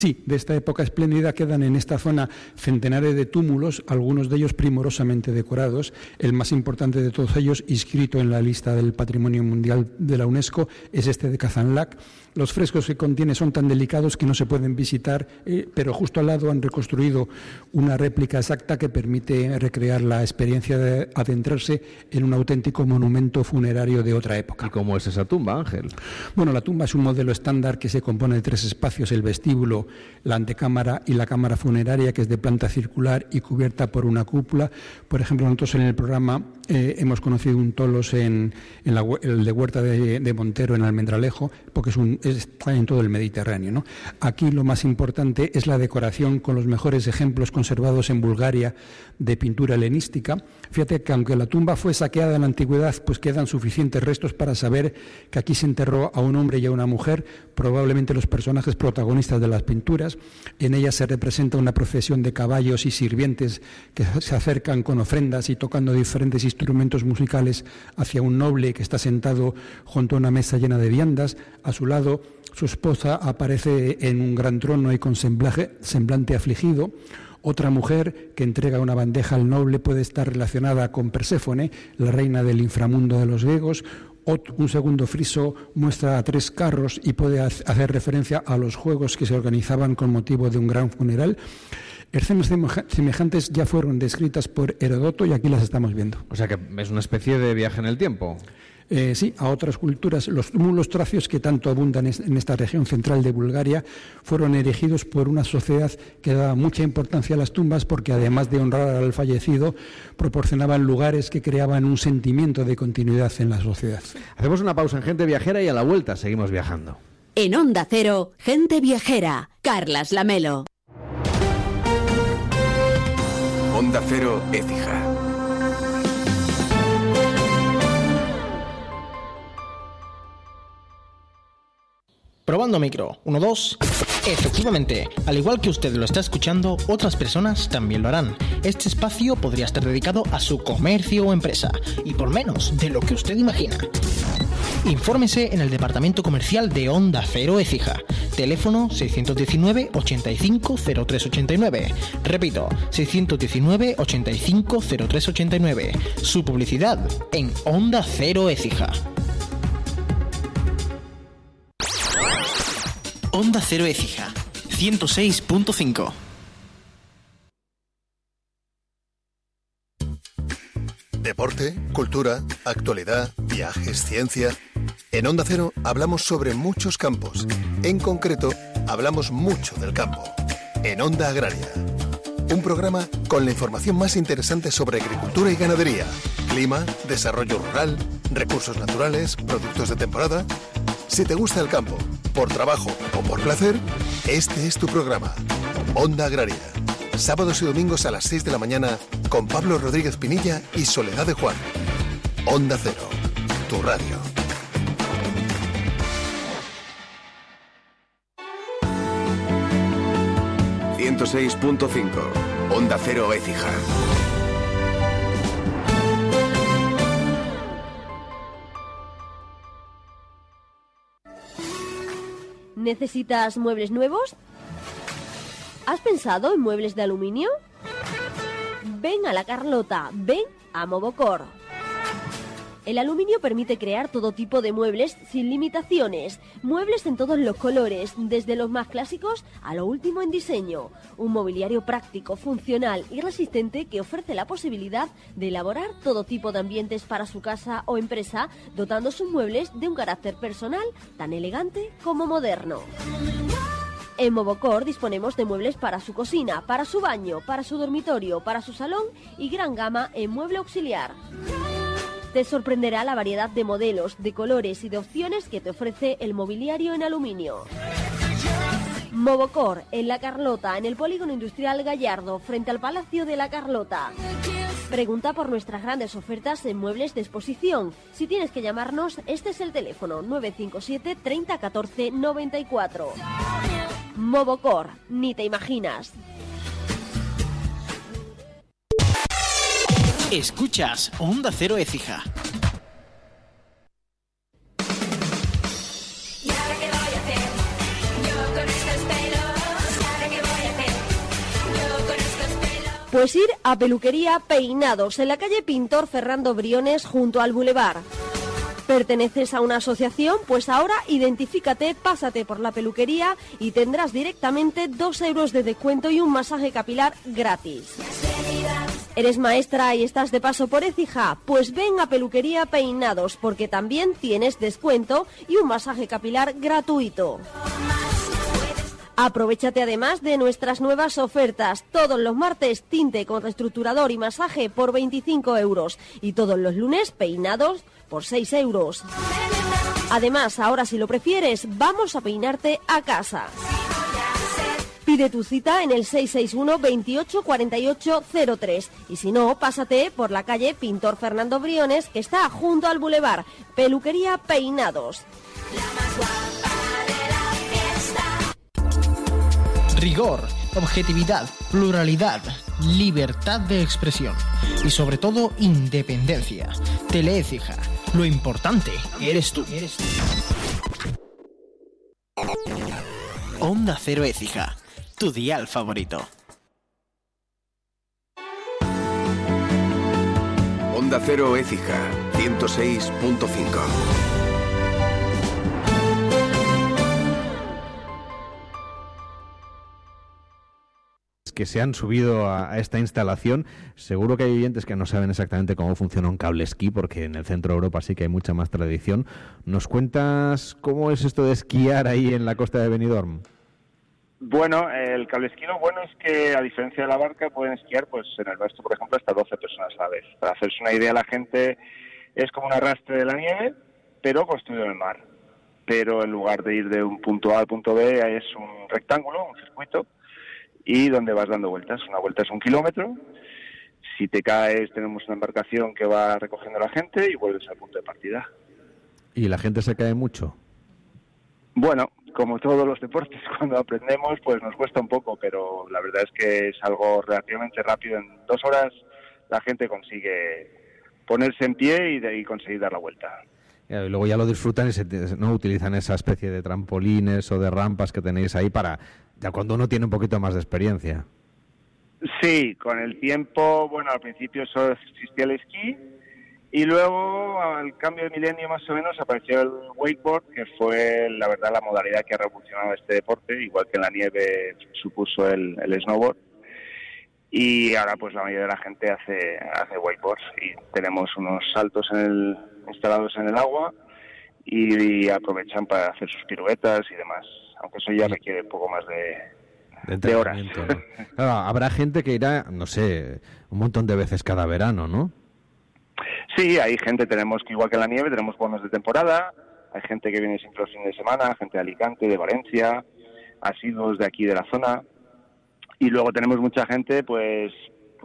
Sí, de esta época espléndida quedan en esta zona centenares de túmulos, algunos de ellos primorosamente decorados. El más importante de todos ellos, inscrito en la lista del Patrimonio Mundial de la UNESCO, es este de Kazanlak. Los frescos que contiene son tan delicados que no se pueden visitar, pero justo al lado han reconstruido una réplica exacta que permite recrear la experiencia de adentrarse en un auténtico monumento funerario de otra época. ¿Y cómo es esa tumba, Ángel? Bueno, la tumba es un modelo estándar que se compone de 3 espacios: el vestíbulo, la antecámara y la cámara funeraria, que es de planta circular y cubierta por una cúpula. Por ejemplo, nosotros en el programa hemos conocido un tolos el de Huerta de Montero, en Almendralejo, porque está en todo el Mediterráneo, ¿no? Aquí lo más importante es la decoración, con los mejores ejemplos conservados en Bulgaria de pintura helenística. Fíjate que aunque la tumba fue saqueada en la antigüedad, pues quedan suficientes restos para saber que aquí se enterró a un hombre y a una mujer, probablemente los personajes protagonistas de las pinturas. En ella se representa una procesión de caballos y sirvientes que se acercan con ofrendas y tocando diferentes instrumentos musicales hacia un noble que está sentado junto a una mesa llena de viandas. A su lado, su esposa aparece en un gran trono y con semblante afligido. Otra mujer que entrega una bandeja al noble puede estar relacionada con Perséfone, la reina del inframundo de los griegos. Un segundo friso muestra a 3 carros y puede hacer referencia a los juegos que se organizaban con motivo de un gran funeral. Escenas semejantes ya fueron descritas por Heródoto y aquí las estamos viendo. O sea que es una especie de viaje en el tiempo. Sí, a otras culturas. Los túmulos tracios, que tanto abundan en esta región central de Bulgaria, fueron erigidos por una sociedad que daba mucha importancia a las tumbas, porque además de honrar al fallecido, proporcionaban lugares que creaban un sentimiento de continuidad en la sociedad. Hacemos una pausa en Gente Viajera y a la vuelta seguimos viajando. En Onda Cero, Gente Viajera, Carlas Lamelo. Onda Cero, Écija. Probando micro, 1, 2. Efectivamente, al igual que usted lo está escuchando, otras personas también lo harán. Este espacio podría estar dedicado a su comercio o empresa, y por menos de lo que usted imagina. Infórmese en el departamento comercial de Onda Cero Écija. Teléfono 619 85 0389. Repito, 619 85 0389. Su publicidad en Onda Cero Écija. Onda Cero Écija, 106.5. Deporte, cultura, actualidad, viajes, ciencia. En Onda Cero hablamos sobre muchos campos. En concreto, hablamos mucho del campo. En Onda Agraria. Un programa con la información más interesante sobre agricultura y ganadería, clima, desarrollo rural, recursos naturales, productos de temporada. Si te gusta el campo, por trabajo o por placer, este es tu programa. Onda Agraria. Sábados y domingos a las 6 de la mañana con Pablo Rodríguez Pinilla y Soledad de Juan. Onda Cero, tu radio. ...106.5... Onda Cero Écija. ¿Necesitas muebles nuevos? ¿Has pensado en muebles de aluminio? Ven a La Carlota, ven a Movocor. El aluminio permite crear todo tipo de muebles sin limitaciones. Muebles en todos los colores, desde los más clásicos a lo último en diseño. Un mobiliario práctico, funcional y resistente que ofrece la posibilidad de elaborar todo tipo de ambientes para su casa o empresa, dotando sus muebles de un carácter personal tan elegante como moderno. En Movocor disponemos de muebles para su cocina, para su baño, para su dormitorio, para su salón y gran gama en mueble auxiliar. Te sorprenderá la variedad de modelos, de colores y de opciones que te ofrece el mobiliario en aluminio. Movocor, en La Carlota, en el Polígono Industrial Gallardo, frente al Palacio de La Carlota. Pregunta por nuestras grandes ofertas en muebles de exposición. Si tienes que llamarnos, este es el teléfono 957 30 14 94. Movocor, ni te imaginas. Escuchas Onda Cero Écija. ¿Y ahora qué voy a hacer? Yo con estos pelos. Pues ir a Peluquería Peinados, en la calle Pintor Fernando Briones, junto al Boulevard. ¿Perteneces a una asociación? Pues ahora identifícate, pásate por la peluquería y tendrás directamente 2 euros de descuento y un masaje capilar gratis. ¿Eres maestra y estás de paso por Écija? Pues ven a Peluquería Peinados, porque también tienes descuento y un masaje capilar gratuito. Aprovéchate además de nuestras nuevas ofertas. Todos los martes, tinte con reestructurador y masaje por 25 euros. Y todos los lunes, peinados por 6 euros. Además, ahora si lo prefieres, vamos a peinarte a casa. Pide tu cita en el 661 28 48 03. Y si no, pásate por la calle Pintor Fernando Briones, que está junto al Boulevard. Peluquería Peinados. Rigor, objetividad, pluralidad, libertad de expresión y sobre todo independencia. Teleécija, lo importante eres tú. Onda Cero Écija, tu dial favorito. Onda Cero Écija, 106.5. Que se han subido a esta instalación. Seguro que hay oyentes que no saben exactamente cómo funciona un cable esquí, porque en el centro de Europa sí que hay mucha más tradición. ¿Nos cuentas cómo es esto de esquiar ahí en la costa de Benidorm? Bueno, el cable esquí lo bueno es que, a diferencia de la barca, pueden esquiar pues en el nuestro, por ejemplo, hasta 12 personas a la vez. Para hacerse una idea, la gente es como un arrastre de la nieve, pero construido en el mar. Pero en lugar de ir de un punto A al punto B, es un rectángulo, un circuito, y donde vas dando vueltas. Una vuelta es 1 kilómetro. Si te caes, tenemos una embarcación que va recogiendo a la gente y vuelves al punto de partida. ¿Y la gente se cae mucho? Bueno, como todos los deportes, cuando aprendemos, pues nos cuesta un poco, pero la verdad es que es algo relativamente rápido. En 2 horas la gente consigue ponerse en pie y conseguir dar la vuelta. Y luego ya lo disfrutan y no utilizan esa especie de trampolines o de rampas que tenéis ahí para ya cuando uno tiene un poquito más de experiencia. Sí, con el tiempo, bueno, al principio solo existía el esquí y luego al cambio de milenio más o menos apareció el wakeboard, que fue la verdad la modalidad que ha revolucionado este deporte, igual que en la nieve supuso el snowboard. Y ahora pues la mayoría de la gente hace wakeboards y tenemos unos saltos instalados en el agua y aprovechan para hacer sus piruetas y demás, aunque eso ya requiere un poco más de horas. ¿No? Claro, habrá gente que irá, no sé, un montón de veces cada verano, ¿no? Sí, hay gente, tenemos que igual que en la nieve, tenemos bonos de temporada, hay gente que viene siempre los fines de semana, gente de Alicante, de Valencia, asiduos de aquí de la zona, y luego tenemos mucha gente pues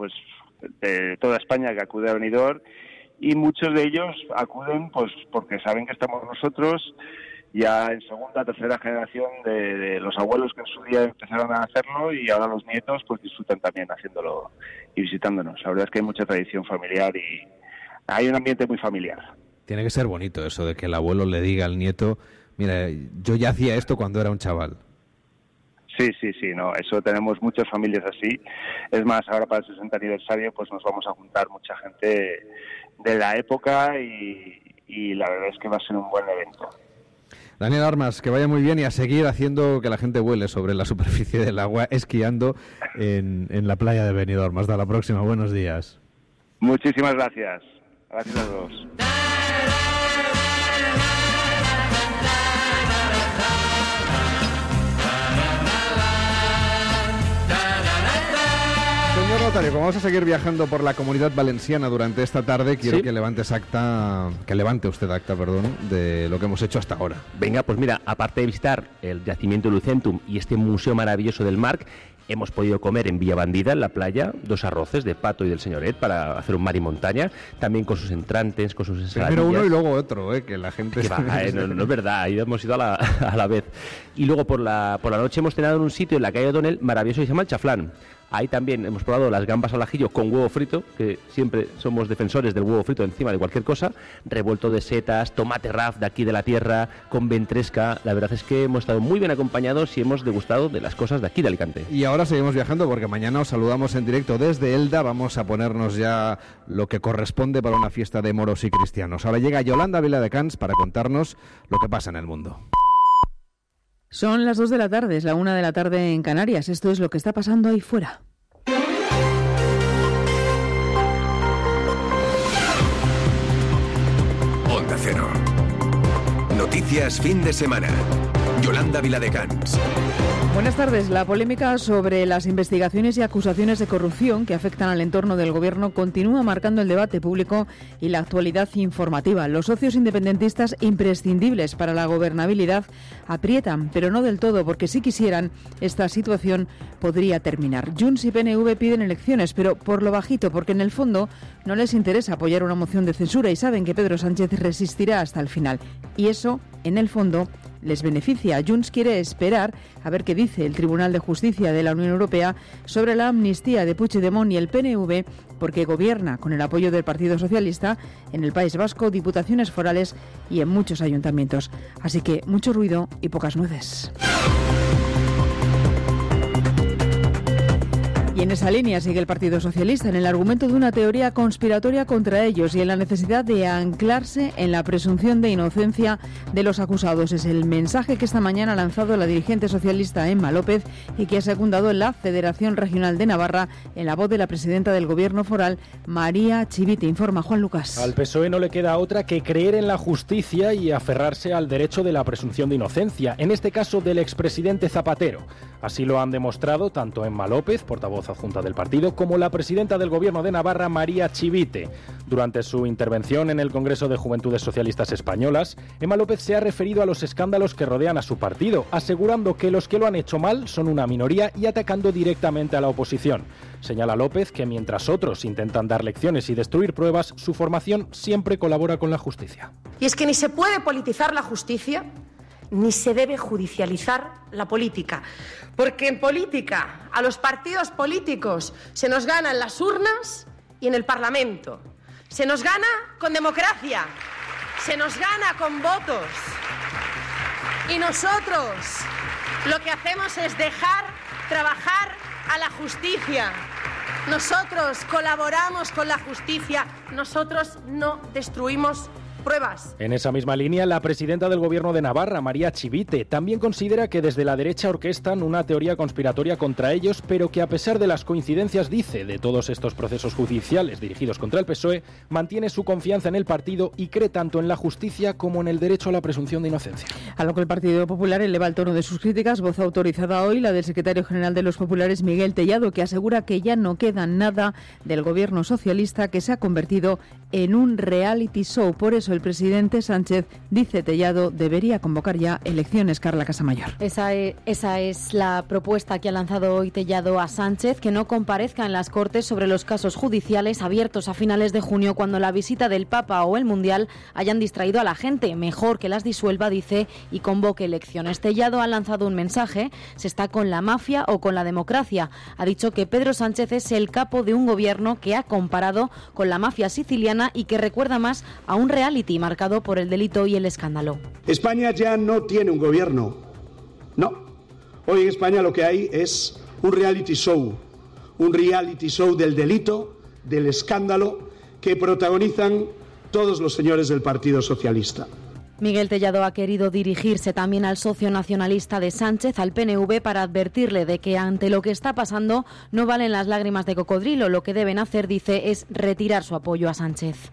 de toda España que acude a Benidorm, y muchos de ellos acuden pues porque saben que estamos nosotros ya en segunda, tercera generación de los abuelos que en su día empezaron a hacerlo, y ahora los nietos pues disfrutan también haciéndolo y visitándonos. La verdad es que hay mucha tradición familiar y hay un ambiente muy familiar. Tiene que ser bonito eso de que el abuelo le diga al nieto, mira, yo ya hacía esto cuando era un chaval. Sí, no, eso tenemos muchas familias así. Es más, ahora para el 60 aniversario pues nos vamos a juntar mucha gente de la época y la verdad es que va a ser un buen evento. Daniel Armas, que vaya muy bien y a seguir haciendo que la gente vuele sobre la superficie del agua, esquiando en la playa de Benidorm. Hasta la próxima, buenos días. Muchísimas gracias. Gracias a todos. Señor notario, como vamos a seguir viajando por la Comunidad Valenciana durante esta tarde, quiero que levante usted acta, de lo que hemos hecho hasta ahora. Venga, pues mira, aparte de visitar el yacimiento Lucentum y este museo maravilloso del Marc, hemos podido comer en Villa Bandida, en la playa, 2 arroces de pato y del señoret para hacer un mar y montaña, también con sus entrantes, con sus ensaladillas. Primero uno y luego otro, que la gente... no es verdad, ahí hemos ido a la vez. Y luego por la noche hemos cenado en un sitio en la calle O'Donnell maravilloso que se llama El Chaflán. Ahí también hemos probado las gambas al ajillo con huevo frito, que siempre somos defensores del huevo frito encima de cualquier cosa, revuelto de setas, tomate raf de aquí de la tierra, con ventresca. La verdad es que hemos estado muy bien acompañados y hemos degustado de las cosas de aquí de Alicante. Y ahora seguimos viajando porque mañana os saludamos en directo desde Elda. Vamos a ponernos ya lo que corresponde para una fiesta de moros y cristianos. Ahora llega Yolanda Viladecans para contarnos lo que pasa en el mundo. Son las 2 de la tarde, es la 1 de la tarde en Canarias. Esto es lo que está pasando ahí fuera. Onda Cero. Noticias fin de semana. Yolanda Viladecans. Buenas tardes. La polémica sobre las investigaciones y acusaciones de corrupción que afectan al entorno del Gobierno continúa marcando el debate público y la actualidad informativa. Los socios independentistas, imprescindibles para la gobernabilidad, aprietan, pero no del todo, porque si quisieran, esta situación podría terminar. Junts y PNV piden elecciones, pero por lo bajito, porque en el fondo no les interesa apoyar una moción de censura y saben que Pedro Sánchez resistirá hasta el final. Y eso, en el fondo, les beneficia. Junts quiere esperar a ver qué dice el Tribunal de Justicia de la Unión Europea sobre la amnistía de Puigdemont, y el PNV porque gobierna con el apoyo del Partido Socialista en el País Vasco, diputaciones forales y en muchos ayuntamientos. Así que mucho ruido y pocas nueces. Y en esa línea sigue el Partido Socialista, en el argumento de una teoría conspiratoria contra ellos y en la necesidad de anclarse en la presunción de inocencia de los acusados. Es el mensaje que esta mañana ha lanzado la dirigente socialista Emma López y que ha secundado en la Federación Regional de Navarra en la voz de la presidenta del Gobierno foral, María Chivite. Informa Juan Lucas. Al PSOE no le queda otra que creer en la justicia y aferrarse al derecho de la presunción de inocencia, en este caso del expresidente Zapatero. Así lo han demostrado tanto Emma López, portavoz adjunta del partido, como la presidenta del Gobierno de Navarra, María Chivite. Durante su intervención en el Congreso de Juventudes Socialistas Españolas, Emma López se ha referido a los escándalos que rodean a su partido, asegurando que los que lo han hecho mal son una minoría y atacando directamente a la oposición. Señala López que mientras otros intentan dar lecciones y destruir pruebas, su formación siempre colabora con la justicia. Y es que ni se puede politizar la justicia, ni se debe judicializar la política. Porque en política, a los partidos políticos se nos gana en las urnas y en el Parlamento. Se nos gana con democracia, se nos gana con votos. Y nosotros lo que hacemos es dejar trabajar a la justicia. Nosotros colaboramos con la justicia, nosotros no destruimos pruebas. En esa misma línea, la presidenta del Gobierno de Navarra, María Chivite, también considera que desde la derecha orquestan una teoría conspiratoria contra ellos, pero que a pesar de las coincidencias, dice, de todos estos procesos judiciales dirigidos contra el PSOE, mantiene su confianza en el partido y cree tanto en la justicia como en el derecho a la presunción de inocencia. A lo que el Partido Popular eleva el tono de sus críticas, voz autorizada hoy la del secretario general de los populares, Miguel Tellado, que asegura que ya no queda nada del Gobierno socialista, que se ha convertido en un reality show. Por eso el presidente Sánchez, dice Tellado, debería convocar ya elecciones. Carla Casamayor. Esa es la propuesta que ha lanzado hoy Tellado a Sánchez, que no comparezca en las Cortes sobre los casos judiciales abiertos a finales de junio, cuando la visita del Papa o el Mundial hayan distraído a la gente. Mejor que las disuelva, dice, y convoque elecciones. Tellado ha lanzado un mensaje: se está con la mafia o con la democracia. Ha dicho que Pedro Sánchez es el capo de un gobierno que ha comparado con la mafia siciliana y que recuerda más a un reality marcado por el delito y el escándalo. España ya no tiene un gobierno. No. Hoy en España lo que hay es un reality show del delito, del escándalo, que protagonizan todos los señores del Partido Socialista. Miguel Tellado ha querido dirigirse también al socio nacionalista de Sánchez, al PNV, para advertirle de que ante lo que está pasando no valen las lágrimas de cocodrilo. Lo que deben hacer, dice, es retirar su apoyo a Sánchez.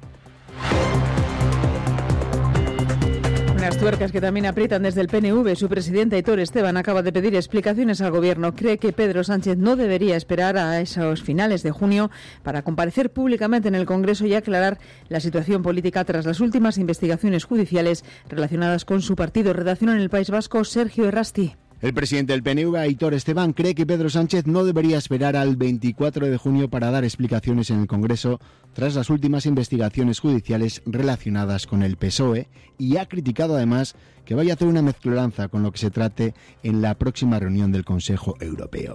Unas tuercas que también aprietan desde el PNV. Su presidente, Aitor Esteban, acaba de pedir explicaciones al Gobierno. Cree que Pedro Sánchez no debería esperar a esos finales de junio para comparecer públicamente en el Congreso y aclarar la situación política tras las últimas investigaciones judiciales relacionadas con su partido. Redacción en el País Vasco, Sergio Errasti. El presidente del PNV, Aitor Esteban, cree que Pedro Sánchez no debería esperar al 24 de junio para dar explicaciones en el Congreso tras las últimas investigaciones judiciales relacionadas con el PSOE, y ha criticado además que vaya a hacer una mezcolanza con lo que se trate en la próxima reunión del Consejo Europeo.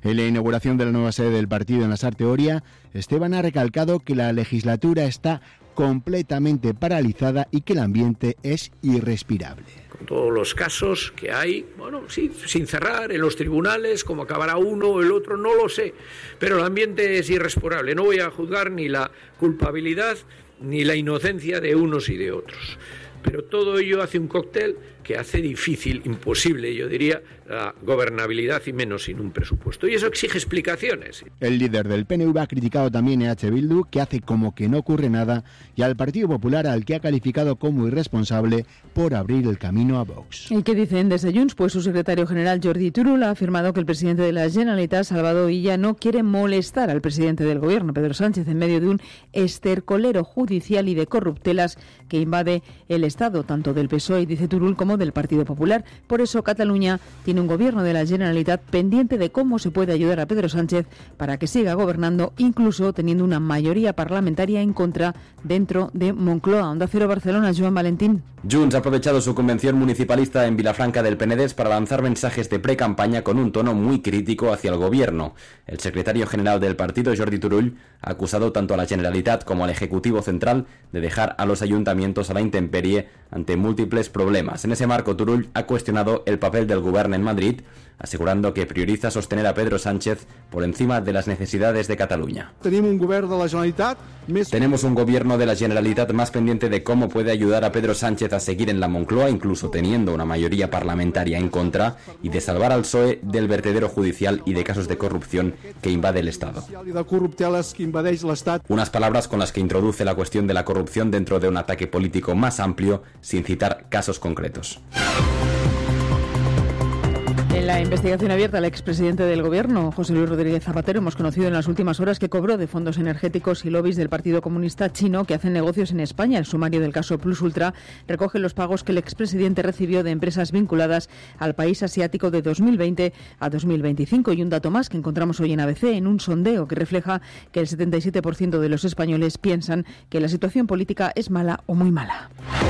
En la inauguración de la nueva sede del partido en la Sarte Oria, Esteban ha recalcado que la legislatura está completamente paralizada y que el ambiente es irrespirable. Con todos los casos que hay, bueno, sí, sin cerrar, en los tribunales, como acabará uno o el otro, no lo sé, pero el ambiente es irrespirable. No voy a juzgar ni la culpabilidad ni la inocencia de unos y de otros. Pero todo ello hace un cóctel que hace difícil, imposible, yo diría, la gobernabilidad y menos sin un presupuesto. Y eso exige explicaciones. El líder del PNV ha criticado también a EH Bildu, que hace como que no ocurre nada, y al Partido Popular, al que ha calificado como irresponsable por abrir el camino a Vox. ¿Y qué dicen desde Junts? Pues su secretario general Jordi Turull ha afirmado que el presidente de la Generalitat, Salvador Illa, no quiere molestar al presidente del gobierno, Pedro Sánchez, en medio de un estercolero judicial y de corruptelas que invade el Estado, tanto del PSOE, dice Turull, como del Partido Popular. Por eso Cataluña tiene un gobierno de la Generalitat pendiente de cómo se puede ayudar a Pedro Sánchez para que siga gobernando, incluso teniendo una mayoría parlamentaria en contra dentro de Moncloa. Onda Cero Barcelona, Joan Valentín. Junts ha aprovechado su convención municipalista en Vilafranca del Penedès para lanzar mensajes de pre-campaña con un tono muy crítico hacia el gobierno. El secretario general del partido, Jordi Turull, ha acusado tanto a la Generalitat como al Ejecutivo Central de dejar a los ayuntamientos a la intemperie ante múltiples problemas. En ese marco, Turull ha cuestionado el papel del gobierno en Madrid, asegurando que prioriza sostener a Pedro Sánchez por encima de las necesidades de Cataluña. Tenemos un gobierno de la Generalitat más pendiente de cómo puede ayudar a Pedro Sánchez a seguir en la Moncloa, incluso teniendo una mayoría parlamentaria en contra, y de salvar al PSOE del vertedero judicial y de casos de corrupción que invade el Estado. Unas palabras con las que introduce la cuestión de la corrupción dentro de un ataque político más amplio, sin citar casos concretos. En la investigación abierta al expresidente del Gobierno, José Luis Rodríguez Zapatero, hemos conocido en las últimas horas que cobró de fondos energéticos y lobbies del Partido Comunista Chino que hacen negocios en España. El sumario del caso Plus Ultra recoge los pagos que el expresidente recibió de empresas vinculadas al país asiático de 2020 a 2025. Y un dato más que encontramos hoy en ABC, en un sondeo que refleja que el 77% de los españoles piensan que la situación política es mala o muy mala.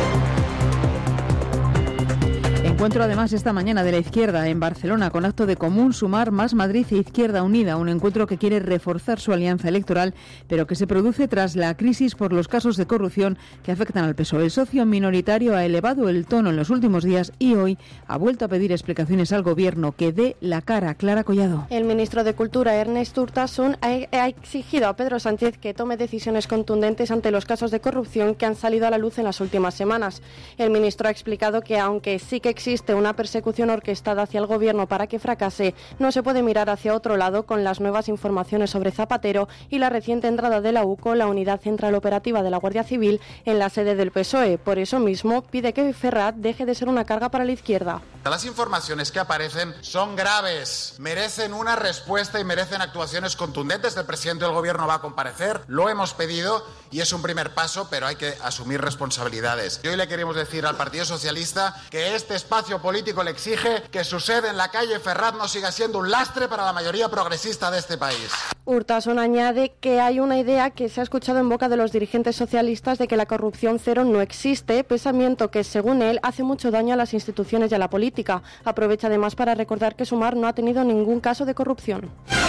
Encuentro además esta mañana de la izquierda en Barcelona con acto de Común, Sumar, Más Madrid e Izquierda Unida, un encuentro que quiere reforzar su alianza electoral, pero que se produce tras la crisis por los casos de corrupción que afectan al PSOE. El socio minoritario ha elevado el tono en los últimos días y hoy ha vuelto a pedir explicaciones al Gobierno que dé la cara. Clara Collado. El ministro de Cultura, Ernest Urtasun, ha exigido a Pedro Sánchez que tome decisiones contundentes ante los casos de corrupción que han salido a la luz en las últimas semanas. El ministro ha explicado que aunque sí que existe una persecución orquestada hacia el Gobierno para que fracase, no se puede mirar hacia otro lado con las nuevas informaciones sobre Zapatero y la reciente entrada de la UCO, la Unidad Central Operativa de la Guardia Civil, en la sede del PSOE. Por eso mismo pide que Ferrat deje de ser una carga para la izquierda. Las informaciones que aparecen son graves, merecen una respuesta y merecen actuaciones contundentes. El presidente del Gobierno va a comparecer, lo hemos pedido y es un primer paso, pero hay que asumir responsabilidades. Y hoy le queremos decir al Partido Socialista que este espacio político le exige que su sede en la calle Ferrat no siga siendo un lastre para la mayoría progresista de este país. Urtasun añade que hay una idea que se ha escuchado en boca de los dirigentes socialistas de que la corrupción cero no existe, pensamiento que, según él, hace mucho daño a las instituciones y a la política. Aprovecha además para recordar que Sumar no ha tenido ningún caso de corrupción.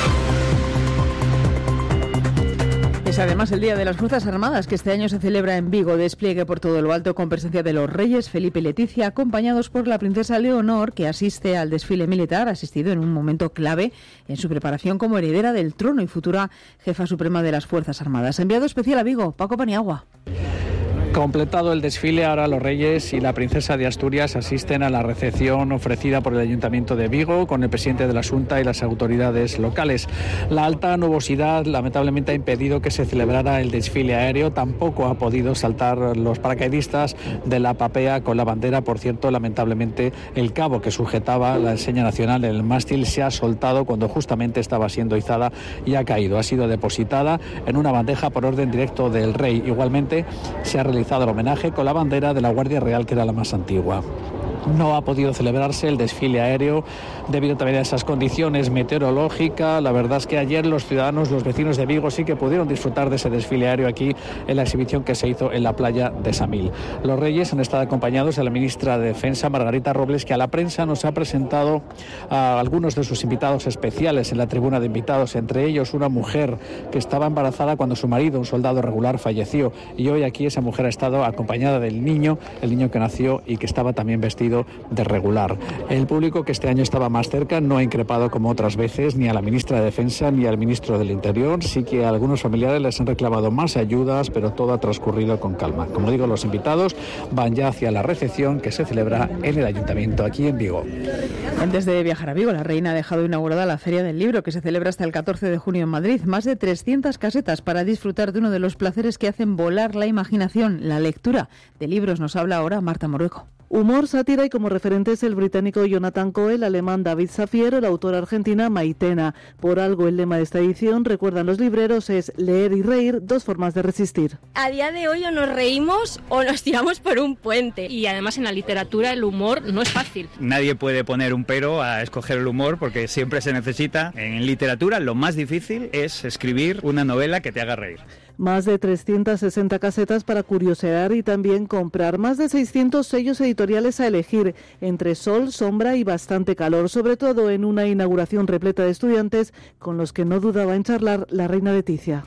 Es además el Día de las Fuerzas Armadas, que este año se celebra en Vigo. Despliegue por todo lo alto con presencia de los reyes Felipe y Leticia, acompañados por la princesa Leonor, que asiste al desfile militar, asistido en un momento clave en su preparación como heredera del trono y futura jefa suprema de las Fuerzas Armadas. Enviado especial a Vigo, Paco Paniagua. Completado el desfile, ahora los reyes y la princesa de Asturias asisten a la recepción ofrecida por el Ayuntamiento de Vigo con el presidente de la Xunta y las autoridades locales. La alta nubosidad lamentablemente ha impedido que se celebrara el desfile aéreo, tampoco ha podido saltar los paracaidistas de la papea con la bandera. Por cierto, lamentablemente el cabo que sujetaba la enseña nacional en el mástil se ha soltado cuando justamente estaba siendo izada y ha caído. Ha sido depositada en una bandeja por orden directo del rey. Igualmente se ha realizado el homenaje con la bandera de la Guardia Real, que era la más antigua. no ha podido celebrarse el desfile aéreo debido también a esas condiciones meteorológicas. La verdad es que ayer los ciudadanos, los vecinos de Vigo sí que pudieron disfrutar de ese desfile aéreo aquí en la exhibición que se hizo en la playa de Samil. Los Reyes han estado acompañados de la ministra de Defensa, Margarita Robles, que a la prensa nos ha presentado a algunos de sus invitados especiales en la tribuna de invitados, entre ellos una mujer que estaba embarazada cuando su marido, un soldado regular, falleció, y hoy aquí esa mujer ha estado acompañada del niño, el niño que nació y que estaba también vestido de regular. El público, que este año estaba más cerca, no ha increpado como otras veces ni a la ministra de Defensa ni al ministro del Interior. Sí que a algunos familiares les han reclamado más ayudas, pero todo ha transcurrido con calma. Como digo, los invitados van ya hacia la recepción que se celebra en el Ayuntamiento aquí en Vigo. Antes de viajar a Vigo, la reina ha dejado inaugurada la Feria del Libro, que se celebra hasta el 14 de junio en Madrid. Más de 300 casetas para disfrutar de uno de los placeres que hacen volar la imaginación, la lectura. De libros nos habla ahora Marta Morueco. Humor, sátira y como referentes el británico Jonathan Coe, el alemán David Safier o la autora argentina Maitena. Por algo el lema de esta edición, recuerdan los libreros, es leer y reír, dos formas de resistir. A día de hoy o nos reímos o nos tiramos por un puente. Y además en la literatura el humor no es fácil. Nadie puede poner un pero a escoger el humor porque siempre se necesita. En literatura lo más difícil es escribir una novela que te haga reír. Más de 360 casetas para curiosear y también comprar. Más de 600 sellos editoriales a elegir, entre sol, sombra y bastante calor, sobre todo en una inauguración repleta de estudiantes con los que no dudaba en charlar la reina Letizia.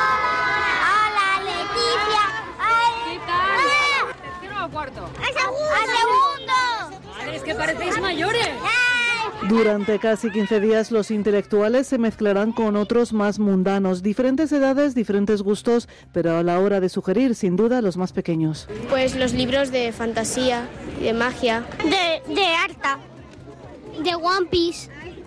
Hola, Letizia. ¿Qué tal? ¿Tercero o cuarto? ¡A segundo! Madre, es que parecéis mayores. Durante casi 15 días los intelectuales se mezclarán con otros más mundanos, diferentes edades, diferentes gustos, pero a la hora de sugerir, sin duda, los más pequeños. Pues los libros de fantasía, de magia. De Arta, de One Piece.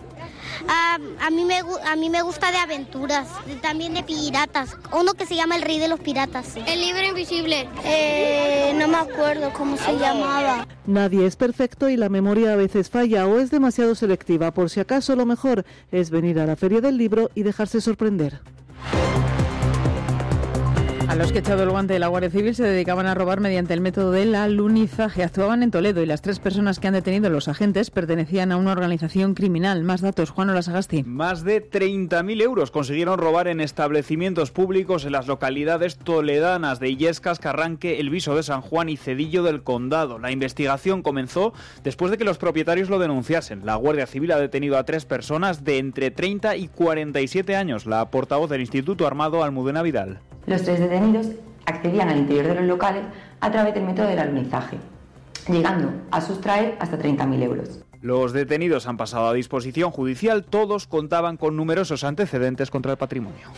A mí me gusta de aventuras, también de piratas. Uno que se llama El Rey de los Piratas. El libro invisible. No me acuerdo cómo se llamaba. Nadie es perfecto y la memoria a veces falla o es demasiado selectiva. Por si acaso, lo mejor es venir a la Feria del Libro y dejarse sorprender. A los que, echado el guante de la Guardia Civil, se dedicaban a robar mediante el método del alunizaje. Actuaban en Toledo y las 3 personas que han detenido los agentes pertenecían a una organización criminal. Más datos, Juan Olasagasti. Más de 30.000 euros consiguieron robar en establecimientos públicos en las localidades toledanas de Illescas, Carranque, El Viso de San Juan y Cedillo del Condado. La investigación comenzó después de que los propietarios lo denunciasen. La Guardia Civil ha detenido a 3 personas de entre 30 y 47 años. La portavoz del Instituto Armado, Almudena Vidal. Los 3 detenidos accedían al interior de los locales a través del método del alunizaje, llegando a sustraer hasta 30.000 euros. Los detenidos han pasado a disposición judicial. Todos contaban con numerosos antecedentes contra el patrimonio.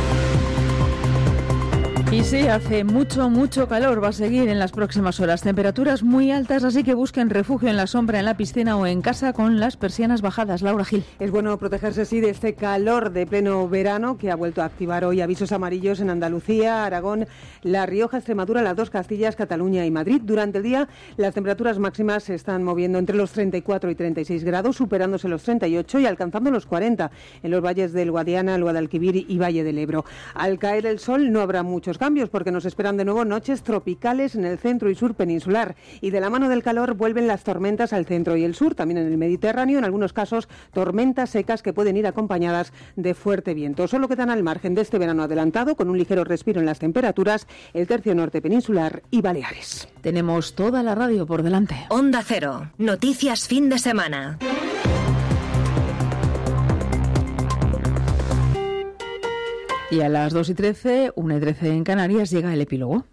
Y sí, hace mucho calor, va a seguir en las próximas horas. Temperaturas muy altas, así que busquen refugio en la sombra, en la piscina o en casa con las persianas bajadas. Laura Gil. Es bueno protegerse, sí, de este calor de pleno verano que ha vuelto a activar hoy avisos amarillos en Andalucía, Aragón, La Rioja, Extremadura, las 2 Castillas, Cataluña y Madrid. Durante el día las temperaturas máximas se están moviendo entre los 34 y 36 grados, superándose los 38 y alcanzando los 40 en los valles del Guadiana, el Guadalquivir y Valle del Ebro. Al caer el sol no habrá muchos cambios porque nos esperan de nuevo noches tropicales en el centro y sur peninsular y de la mano del calor vuelven las tormentas al centro y el sur, también en el Mediterráneo, en algunos casos tormentas secas que pueden ir acompañadas de fuerte viento. Solo quedan al margen de este verano adelantado con un ligero respiro en las temperaturas el tercio norte peninsular y Baleares. Tenemos toda la radio por delante. Onda Cero, noticias fin de semana. Y a las 2:13, 1:13 en Canarias, llega el epílogo.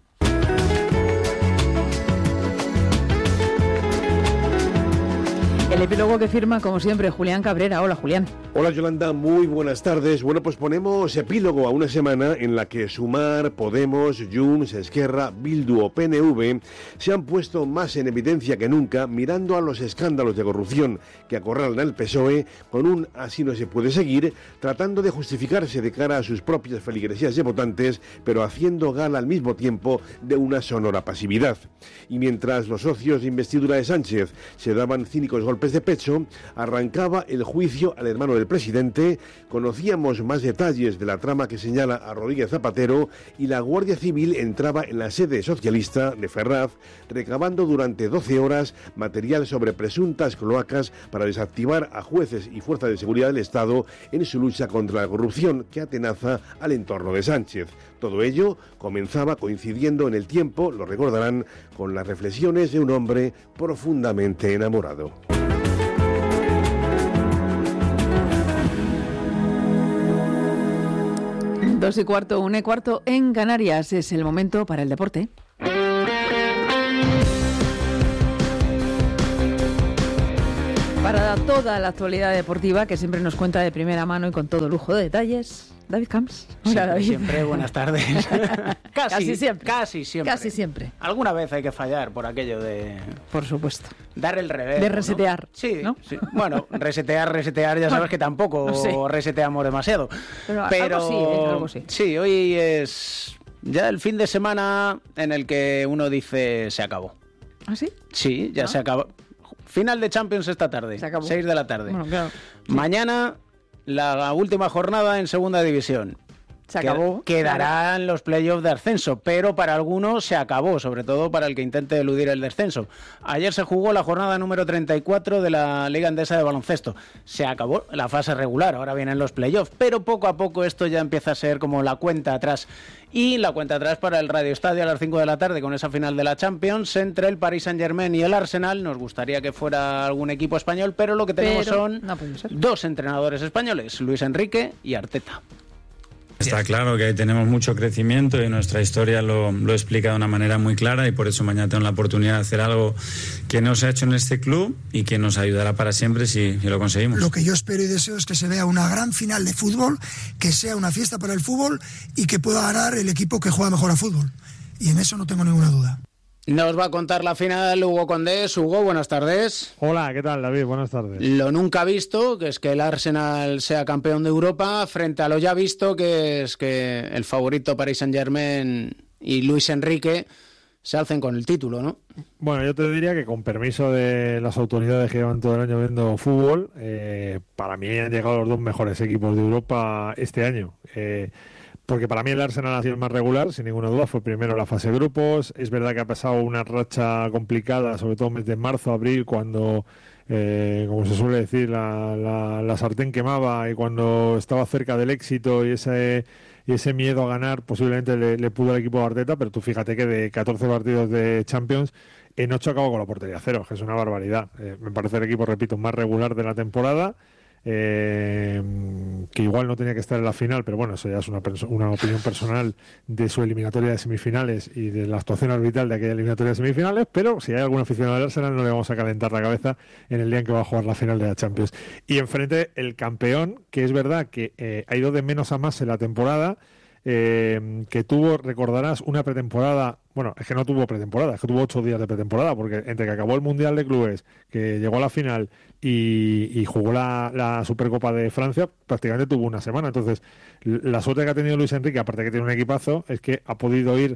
El epílogo que firma, como siempre, Julián Cabrera. Hola, Julián. Hola, Yolanda. Muy buenas tardes. Bueno, pues ponemos epílogo a una semana en la que Sumar, Podemos, Junts, Esquerra, Bildu o PNV se han puesto más en evidencia que nunca mirando a los escándalos de corrupción que acorralan al PSOE con un así no se puede seguir, tratando de justificarse de cara a sus propias feligresías de votantes, pero haciendo gala al mismo tiempo de una sonora pasividad. Y mientras los socios de investidura de Sánchez se daban cínicos golpes golpes de pecho, arrancaba el juicio al hermano del presidente, conocíamos más detalles de la trama que señala a Rodríguez Zapatero y la Guardia Civil entraba en la sede socialista de Ferraz, recabando durante 12 horas material sobre presuntas cloacas para desactivar a jueces y fuerzas de seguridad del Estado en su lucha contra la corrupción que atenaza al entorno de Sánchez. Todo ello comenzaba coincidiendo en el tiempo, lo recordarán, con las reflexiones de un hombre profundamente enamorado. Dos y cuarto, 1:15 en Canarias. Es el momento para el deporte. Para toda la actualidad deportiva que siempre nos cuenta de primera mano y con todo lujo de detalles, David Camps. Hola, David. Siempre, buenas tardes. Casi siempre. Casi siempre. Casi siempre. Alguna vez hay que fallar por aquello de... Por supuesto. Dar el revés. De resetear. ¿No? Sí, ¿no? Sí. Bueno, resetear, ya sabes que tampoco reseteamos demasiado. Pero algo sí. Sí, hoy es ya el fin de semana en el que uno dice se acabó. ¿Ah, sí? Sí, ya se acabó. Final de Champions esta tarde, 6 de la tarde. Bueno, claro. Mañana la última jornada en segunda división. Se acabó. Quedarán los playoffs de ascenso, pero para algunos se acabó, sobre todo para el que intente eludir el descenso. Ayer se jugó la jornada número 34 de la Liga Endesa de Baloncesto. Se acabó la fase regular, ahora vienen los playoffs, pero poco a poco esto ya empieza a ser como la cuenta atrás. Y la cuenta atrás para el Radio Estadio a las 5 de la tarde con esa final de la Champions entre el Paris Saint-Germain y el Arsenal. Nos gustaría que fuera algún equipo español, pero lo que tenemos son dos entrenadores españoles, Luis Enrique y Arteta. Está claro que ahí tenemos mucho crecimiento y nuestra historia lo explica de una manera muy clara y por eso mañana tengo la oportunidad de hacer algo que no se ha hecho en este club y que nos ayudará para siempre si lo conseguimos. Lo que yo espero y deseo es que se vea una gran final de fútbol, que sea una fiesta para el fútbol y que pueda ganar el equipo que juega mejor a fútbol. Y en eso no tengo ninguna duda. Nos va a contar la final Hugo Condés. Hugo, buenas tardes. Hola, ¿qué tal, David? Buenas tardes. Lo nunca visto, que es que el Arsenal sea campeón de Europa, frente a lo ya visto, que es que el favorito Paris Saint-Germain y Luis Enrique se alcen con el título, ¿no? Bueno, yo te diría que con permiso de las autoridades que llevan todo el año viendo fútbol, para mí han llegado los dos mejores equipos de Europa este año. Porque para mí el Arsenal ha sido el más regular, sin ninguna duda, fue primero en la fase de grupos. Es verdad que ha pasado una racha complicada, sobre todo desde marzo, abril, cuando, como se suele decir, la sartén quemaba y cuando estaba cerca del éxito y ese miedo a ganar posiblemente le pudo al equipo de Arteta, pero tú fíjate que de 14 partidos de Champions, en 8 acabó con la portería cero, que es una barbaridad. Me parece el equipo, repito, más regular de la temporada. Que igual no tenía que estar en la final, pero bueno, eso ya es una opinión personal de su eliminatoria de semifinales y de la actuación arbitral de aquella eliminatoria de semifinales, pero si hay algún aficionado del Arsenal no le vamos a calentar la cabeza en el día en que va a jugar la final de la Champions. Y enfrente el campeón, que es verdad que ha ido de menos a más en la temporada, que tuvo, recordarás, una pretemporada. Bueno, es que no tuvo pretemporada, es que tuvo 8 días de pretemporada, porque entre que acabó el Mundial de Clubes, que llegó a la final y jugó la Supercopa de Francia, prácticamente tuvo una semana. Entonces, la suerte que ha tenido Luis Enrique, aparte de que tiene un equipazo, es que ha podido ir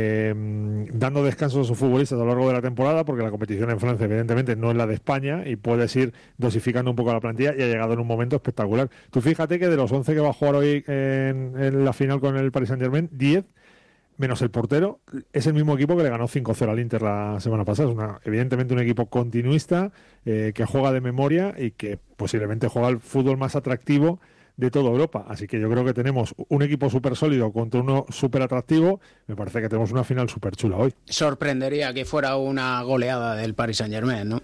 dando descansos a sus futbolistas a lo largo de la temporada, porque la competición en Francia, evidentemente, no es la de España, y puedes ir dosificando un poco la plantilla, y ha llegado en un momento espectacular. Tú fíjate que de los 11 que va a jugar hoy en la final con el Paris Saint-Germain, 10 menos el portero, es el mismo equipo que le ganó 5-0 al Inter la semana pasada. Es evidentemente un equipo continuista, que juega de memoria y que posiblemente juega el fútbol más atractivo de toda Europa. Así que yo creo que tenemos un equipo súper sólido contra uno súper atractivo. Me parece que tenemos una final súper chula hoy. Sorprendería que fuera una goleada del Paris Saint-Germain, ¿no?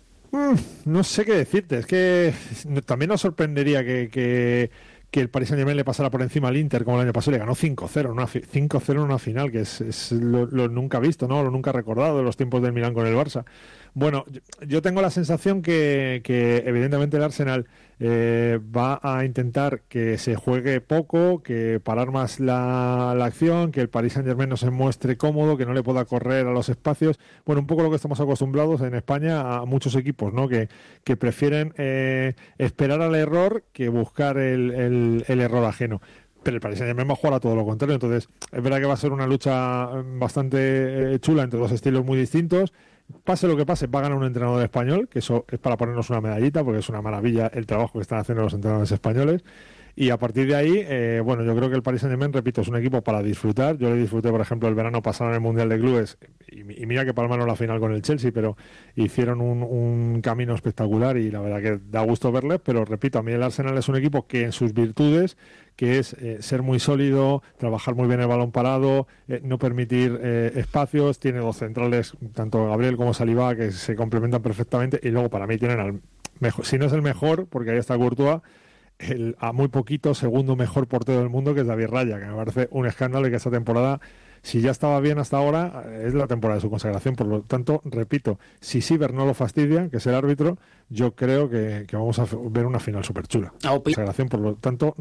No sé qué decirte. Es que también nos sorprendería que el Paris Saint-Germain le pasara por encima al Inter como el año pasado. Le ganó 5-0 en una final, que es lo nunca visto, ¿no? Lo nunca recordado de los tiempos del Milán con el Barça. Bueno, yo tengo la sensación que evidentemente el Arsenal va a intentar que se juegue poco, que parar más la acción, que el Paris Saint-Germain no se muestre cómodo, que no le pueda correr a los espacios. Bueno, un poco lo que estamos acostumbrados en España a muchos equipos, ¿no? Que prefieren esperar al error que buscar el error ajeno. Pero el Paris Saint-Germain va a jugar a todo lo contrario. Entonces, es verdad que va a ser una lucha bastante chula entre dos estilos muy distintos. pase lo que pase, va a ganar un entrenador español, que eso es para ponernos una medallita, porque es una maravilla el trabajo que están haciendo los entrenadores españoles. Y a partir de ahí, bueno, yo creo que el Paris Saint-Germain, repito, es un equipo para disfrutar. Yo le disfruté, por ejemplo, el verano pasado en el Mundial de Clubes, y mira que palmaron la final con el Chelsea, pero hicieron un camino espectacular y la verdad que da gusto verles. Pero repito, a mí el Arsenal es un equipo que en sus virtudes, que es ser muy sólido, trabajar muy bien el balón parado, no permitir espacios, tiene dos centrales, tanto Gabriel como Saliba, que se complementan perfectamente, y luego para mí tienen al mejor, si no es el mejor, porque ahí está Courtois, a muy poquito segundo mejor portero del mundo, que es David Raya, que me parece un escándalo, y que esta temporada, si ya estaba bien hasta ahora, es la temporada de su consagración. Por lo tanto, repito, si Siever no lo fastidia, que es el árbitro, yo creo que vamos a ver una final súper chula. Consagración, por lo tanto...